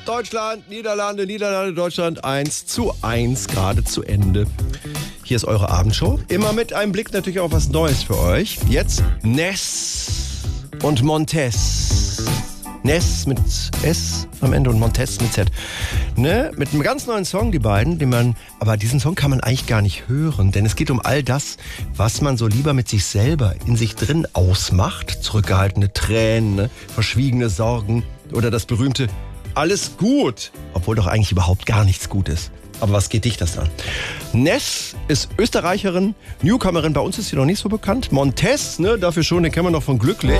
Deutschland, Niederlande, Deutschland 1:1, gerade zu Ende. Hier ist eure Abendshow. Immer mit einem Blick natürlich auf was Neues für euch. Jetzt Ness und Montez. Ness mit S am Ende und Montez mit Z. Ne? Mit einem ganz neuen Song, die beiden, aber diesen Song kann man eigentlich gar nicht hören, denn es geht um all das, was man so lieber mit sich selber in sich drin ausmacht. Zurückgehaltene Tränen, ne? Verschwiegene Sorgen oder das berühmte Alles gut, obwohl doch eigentlich überhaupt gar nichts gut ist. Aber was geht dich das an? Ness ist Österreicherin, Newcomerin, bei uns ist sie noch nicht so bekannt. Montez, ne, dafür schon, den kennen wir noch von Glücklich.